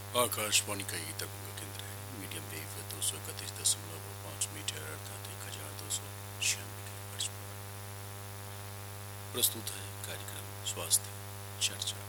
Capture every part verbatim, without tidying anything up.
आकाशवाणी का ये दबंग केंद्र है। मीडियम वेव दो सौ इकतीस दशमलव पाँच मीटर अर्थात एक हजार दो सौ छियानवे किलोहर्ट्ज पर प्रस्तुत है कार्यक्रम स्वास्थ्य चर्चा।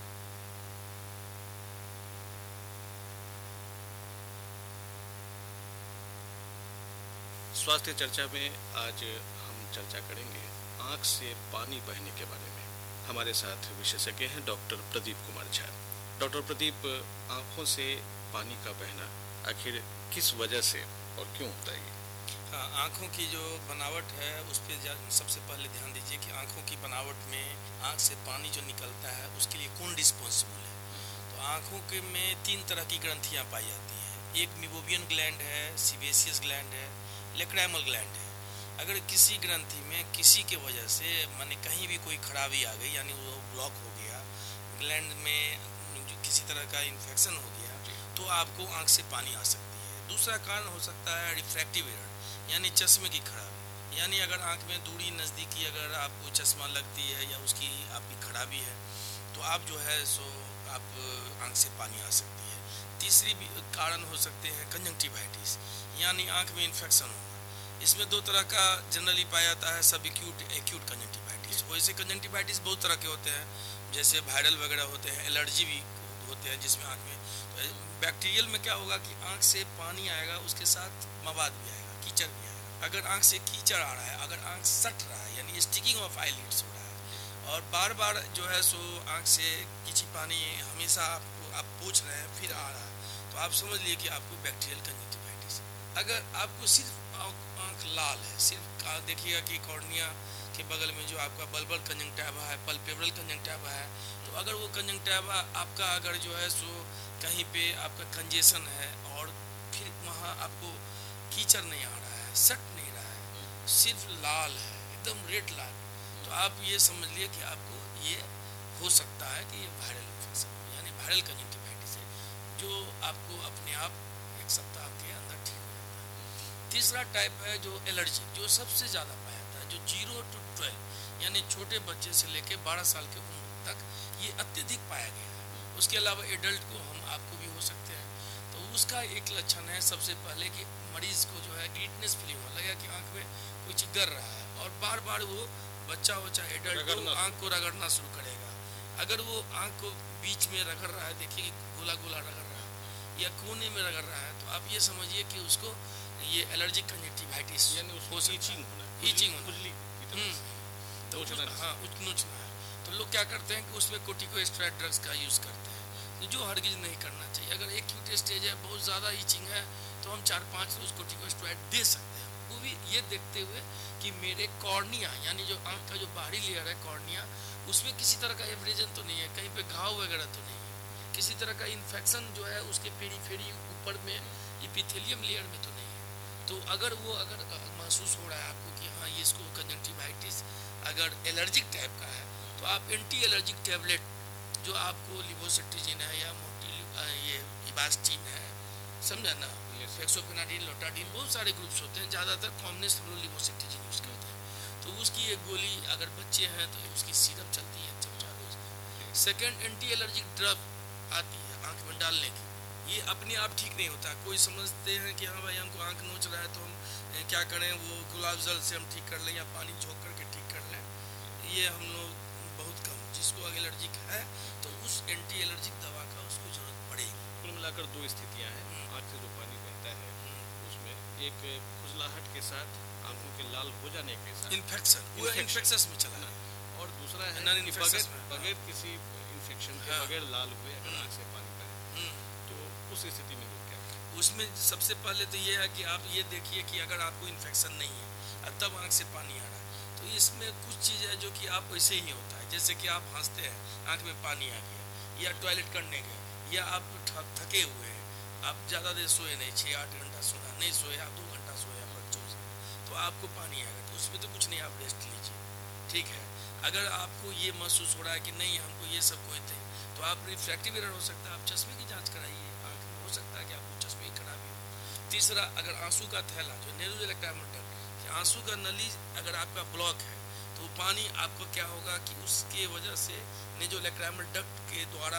स्वास्थ्य चर्चा में आज हम चर्चा करेंगे आंख से पानी बहने के बारे में। हमारे साथ विशेषज्ञ हैं डॉक्टर प्रदीप कुमार झा। डॉक्टर प्रदीप, आंखों से पानी का बहना आखिर किस वजह से और क्यों होता है? हाँ, आँखों की जो बनावट है उस पर सबसे पहले ध्यान दीजिए कि आँखों की बनावट में आँख से पानी जो निकलता है उसके लिए कौन रिस्पॉन्सिबल है। तो आँखों के में तीन तरह की ग्रंथियाँ पाई जाती हैं। एक मिबोबियन ग्लैंड है, सीबेसियस ग्लैंड है, लेक्राइमल ग्लैंड है। अगर किसी ग्रंथि में किसी के वजह से माने कहीं भी कोई खराबी आ गई, यानी वो ब्लॉक हो गया, ग्लैंड में किसी तरह का इन्फेक्शन हो गया, तो आपको आँख से पानी आ सकती है। दूसरा कारण हो सकता है रिफ्रैक्टिव एरर, यानी चश्मे की खराबी। यानी अगर आँख में दूरी नज़दीकी अगर आपको चश्मा लगती है या उसकी आपकी खराबी है तो आप जो है सो आप आँख से पानी आ सकती है। तीसरी भी कारण हो सकते हैं कंजंक्टिवाइटिस, यानी आँख में इन्फेक्शन होना। इसमें दो तरह का जनरली पाया जाता है, सब एक्यूट एक्यूट कंजंक्टिवाइटिस। वैसे कंजंक्टिवाइटिस बहुत तरह के होते हैं, जैसे वायरल वगैरह होते हैं, एलर्जी भी होते हैं जिसमें आँख में। तो बैक्टीरियल में क्या होगा कि आँख से पानी आएगा, उसके साथ मवाद भी आएगा, कीचड़ भी आएगा। अगर आँख से कीचड़ आ रहा है, अगर आँख सट रहा है यानी स्टिकिंग ऑफ आईलिड्स हो रहा है, और बार बार जो है सो आँख से किसी पानी हमेशा आपको आप पूछ रहे हैं फिर आ रहा है, तो आप समझ लिए कि आपको बैक्टीरियल कंजंक्टिवाइटिस। अगर आपको सिर्फ आँख लाल है, सिर्फ देखिएगा कि कॉर्निया के बगल में जो आपका बल्बल कंजंक्टिवा है, पल्पेब्रल कंजंक्टिवा है, तो अगर वो कंजंक्टिवा आपका अगर जो है सो कहीं पे आपका कंजेशन है और फिर वहाँ आपको कीचड़ नहीं आ रहा है, सट नहीं रहा है, सिर्फ लाल है, एकदम रेड लाल, तो आप ये समझ लिए कि आपको ये हो सकता है कि ये वायरल इन्फेक्शन यानी वायरल कंजंक्टिवाइटिस है, जो आपको अपने आप एक सप्ताह के अंदर ठीक हो जाता है। तीसरा टाइप है जो एलर्जी, जो सबसे ज़्यादा पाया जाता है, जो जीरो टू ट्वेल्व यानी छोटे बच्चे से लेके बारह साल के उम्र तक ये अत्यधिक पाया गया है। उसके अलावा एडल्ट को हम आपको भी हो सकते हैं। तो उसका एक लक्षण है सबसे पहले कि मरीज को जो है ग्रीटनेस फीलिंग होने लगेगा कि आँख में कोई चीज गर रहा है, और बार बार वो बच्चा हो चाहे एडल्ट हो आँख को रगड़ना शुरू करेगा। अगर वो आँख को बीच में रगड़ रहा है, देखिए गोला गोला रगड़ रहा है या कोने में रगड़ रहा है, तो आप ये समझिए कि उसको ये एलर्जिक कंजंक्टिवाइटिस यानी उसको ईचिंग होना ईचिंग खुजली तो हाँ नोचना है। तो लोग क्या करते हैं कि उसमें कोर्टिकोस्टेरॉइड ड्रग्स का यूज़ करते हैं, तो जो हरगिज नहीं करना चाहिए। अगर एक एक्यूट स्टेज है, बहुत ज़्यादा ईचिंग है, तो हम चार पाँच रोज कोर्टिकोस्टेरॉइड दे सकते हैं, वो भी ये देखते हुए कि मेरे कॉर्निया यानी जो आँख का जो बाहरी लेयर है कॉर्निया, उसमें किसी तरह का एब्रेजन तो नहीं है, कहीं पे घाव वगैरह तो नहीं है, किसी तरह का इन्फेक्शन जो है उसके पेरीफेरी ऊपर में इपिथेलियम लेयर में तो नहीं है। तो अगर वो अगर महसूस हो रहा है आपको कि हाँ ये इसको कंजंक्टिवाइटिस अगर एलर्जिक टाइप का है, तो आप एंटी एलर्जिक टैबलेट जो आपको लिवोसेट्रिजिन है या मोटी ये इबास्टिन है, समझा ना, फेक्सोफेनाडिन, लोटाडिन, बहुत सारे ग्रुप्स होते हैं, ज़्यादातर कॉमनेस्ट हम लोग लिवोसेट्रिजिन यूज़ करते हैं। तो उसकी एक गोली अगर बच्चे हैं तो उसकी सिरप चलती है चमचा रोज। सेकेंड एंटी एलर्जिक ड्रग आती है आँख में डालने की, ये अपने आप ठीक नहीं होता। कोई समझते हैं कि हाँ भाई हमको आँख नोच रहा है तो हम क्या करें, वो गुलाब जल से हम ठीक कर लें या पानी झोंक करके ठीक कर लें, ये हम लोग बहुत कम। जिसको एलर्जिक है तो उस एंटी एलर्जिक दवा का उसको जरूरत पड़ेगी। कुल मिलाकर दो स्थितियां हैं आँख से जो पानी बहता है, उसमें एक खुजलाहट के साथ आंखों के लाल हो जाने के साथ इन्फेक्शन, वो इन्फेक्शन में चला है, और दूसरा है बगैर, बगैर किसी इन्फेक्शन के बगैर लाल हुए अगर आँख से पानी बहे, तो उस स्थिति में लोग क्या करें? उसमें सबसे पहले तो ये है कि आप ये देखिए कि अगर आपको इन्फेक्शन नहीं है तब आँख से पानी आ रहा है, तो इसमें कुछ चीज़ है जो कि आप वैसे ही होता है, जैसे कि आप हंसते हैं आँख में पानी आ गया, या टॉयलेट करने गए, या आप थके हुए हैं, आप ज़्यादा देर सोए नहीं, छः आठ घंटा सोना नहीं सोए, आप दो घंटा सोए आप बच्चों से, तो आपको पानी आएगा। तो उसमें तो कुछ नहीं, आप रेस्ट लीजिए, ठीक है। अगर आपको ये महसूस हो रहा है कि नहीं हमको ये सब कोई थे, तो आप रिफ्रैक्टिव एरर हो सकता है, आप चश्मे की जाँच कराइए, आँख में हो सकता है कि आपको चश्मे की खराबी हो। तीसरा, अगर आंसू का थैला जो नेज़ोइलेक्ट्राइमल डक्ट, आंसू का नली अगर आपका ब्लॉक है, तो पानी आपको क्या होगा कि उसके वजह से नेज़ोइलेक्ट्राइमल डक्ट के द्वारा